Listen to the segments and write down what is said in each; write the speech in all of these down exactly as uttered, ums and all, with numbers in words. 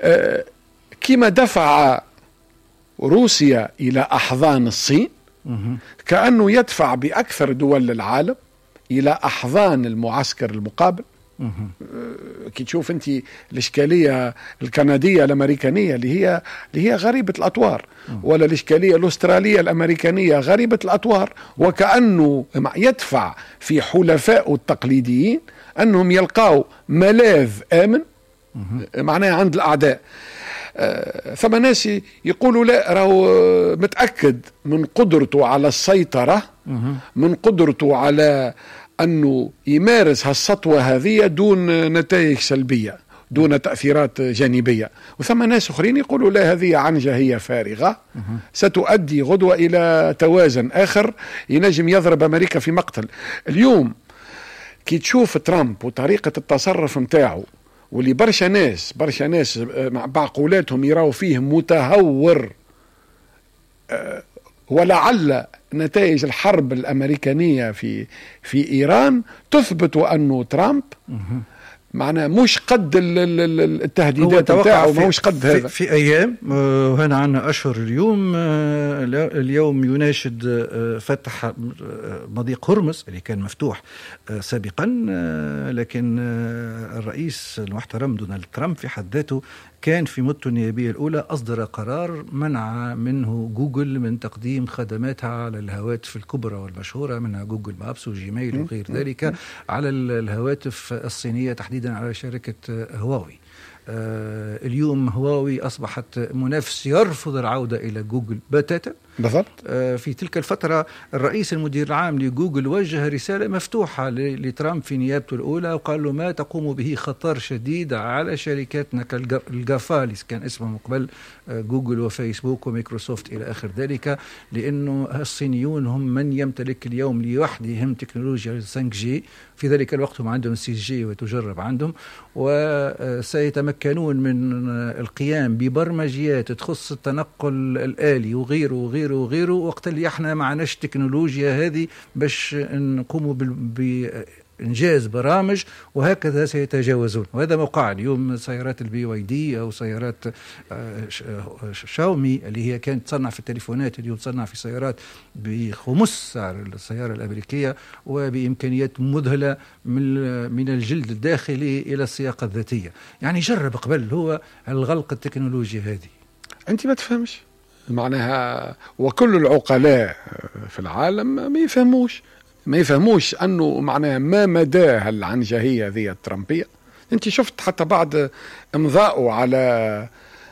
كما دفع روسيا إلى أحضان الصين كأنه يدفع بأكثر دول العالم إلى أحضان المعسكر المقابل. كي تشوف أنت الإشكالية الكندية الأمريكانية اللي هي اللي هي غريبة الأطوار، ولا الإشكالية الأسترالية الأمريكانية غريبة الأطوار، وكأنه يدفع في حلفائه التقليديين أنهم يلقاوا ملاذ آمن معناها عند الأعداء. آه ثم ناس يقولوا لا راهو متأكد من قدرته على السيطرة، من قدرته على أنه يمارس هالسطوة هذه دون نتائج سلبية، دون تأثيرات جانبية. وثم ناس أخرين يقولوا لا، هذه عنجهية فارغة ستؤدي غدوة إلى توازن آخر ينجم يضرب أمريكا في مقتل. اليوم كي تشوف ترامب وطريقة التصرف متاعه، واللي برشا ناس برشا ناس بعقولاتهم يراو فيه متهور، أه ولعل نتائج الحرب الأمريكانية في في إيران تثبت أنه ترامب معناه مش قد التهديدات بتاعه، مش قد هذا. في, في أيام وهنا عنا أشهر اليوم اليوم يناشد فتح مضيق هرمز اللي كان مفتوح سابقا، لكن الرئيس المحترم دونالد ترامب في حد ذاته كان في مدته النيابية الأولى أصدر قرار منع منه جوجل من تقديم خدماتها على الهواتف الكبرى والمشهورة، منها جوجل مابس وجيميل وغير ذلك، على الهواتف الصينية تحديدا على شركة هواوي. آه اليوم هواوي أصبحت منافس يرفض العودة إلى جوجل بتاتا. بالضبط. آه في تلك الفترة الرئيس المدير العام لجوجل وجه رسالة مفتوحة لترامب في نيابته الأولى وقال له ما تقوم به خطر شديد على شركاتنا كالجافا اللي كان اسمهم قبل آه جوجل وفيسبوك وميكروسوفت إلى آخر ذلك، لأنه الصينيون هم من يمتلك اليوم لوحدهم تكنولوجيا خمسة جي، في ذلك الوقت هم عندهم ستة جي وتجرب عندهم، وسيتمكنون من القيام ببرمجيات تخص التنقل الآلي وغيره وغيره وغيره، وقت اللي احنا معناش تكنولوجيا هذه باش نقوموا بإنجاز برامج، وهكذا سيتجاوزون. وهذا موقع اليوم سيارات البي واي دي أو سيارات شاومي اللي هي كانت تصنع في التليفونات اليوم تصنع في سيارات بخمس سعر السيارة الأمريكية وبإمكانيات مذهلة من من الجلد الداخلي إلى السياقة الذاتية. يعني جرب قبل هو الغلق التكنولوجيا هذه. أنت ما تفهمش معناها، وكل العقلاء في العالم ما يفهموش ما يفهموش أنه معناها ما مدى هالعنجهية ذي الترامبية. أنت شفت حتى بعد امضاءه على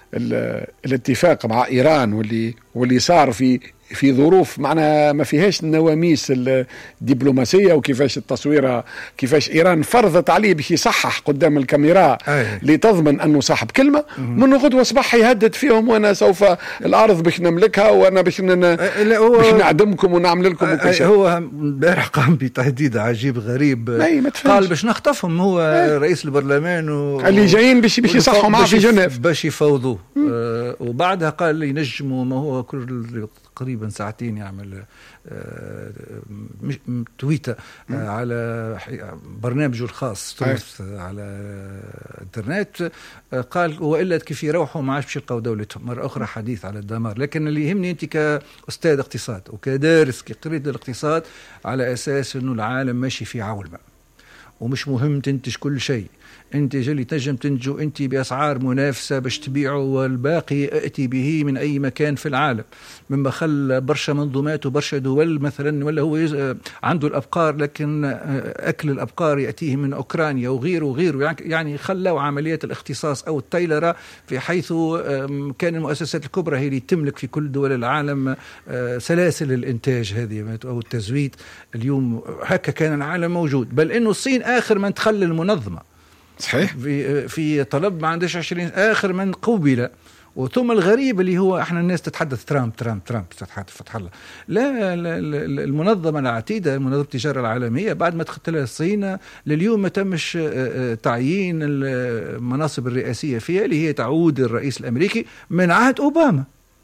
الاتفاق مع إيران واللي واللي صار في في ظروف معناها ما فيهاش النواميس الدبلوماسية، وكيفاش التصويرة كيفاش إيران فرضت عليه باش يصحح قدام الكاميرا لتضمن أنه صاحب كلمة. من غدوة صباح يهدد فيهم وأنا سوف الأرض باش نملكها وأنا باش باش نعدمكم ونعمل لكم وكل شيء. هو امبارح قام بتهديد عجيب غريب، قال باش نخطفهم هو أي. رئيس البرلمان و... اللي جايين باش باش يصحوا معاه في جنيف باش يفوضوه. آه وبعدها قال ينجموا ما هو كل تقريبا ساعتين يعمل آه تويتة آه على برنامجه الخاص على الانترنت. آه قال وإلا كيف يروحوا ما عادش باش يلقاو دولتهم. مرة أخرى حديث على الدمار. لكن اللي يهمني أنت كأستاذ اقتصاد وكدارس كقريد الاقتصاد على أساس أنه العالم ماشي في عولمة ومش مهم تنتج كل شيء، انت جلي تنجم تنجو انت باسعار منافسه باش تبيعه والباقي اتي به من اي مكان في العالم. مما خل برشا منظومات وبرشا دول مثلا ولا هو عنده الابقار لكن اكل الابقار ياتيه من اوكرانيا وغيره وغيره، يعني خلوا عمليات الاختصاص او التيلره في حيث كان المؤسسات الكبرى هي اللي تملك في كل دول العالم سلاسل الانتاج هذه او التزويد. اليوم هكا كان العالم موجود، بل انه الصين اخر من تخلى المنظمه صحيح في في طلب ما عندش عشرين آخر من قوبلة. وثم الغريب اللي هو احنا الناس تتحدث ترامب ترامب ترامب تتحدث فتح الله، لا المنظمة العتيدة منظمة التجارة العالمية بعد ما دخلت لها الصين لليوم ما تمش تعيين المناصب الرئاسية فيها اللي هي تعود الرئيس الأمريكي من عهد أوباما،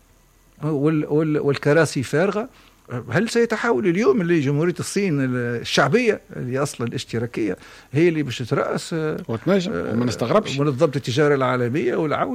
والكراسي فارغة. هل سيتحول اليوم اللي جمهورية الصين الشعبية اللي أصلا الاشتراكية هي اللي باش تترأس وتنجم وما نستغربش منظمة التجارة العالمية والعودة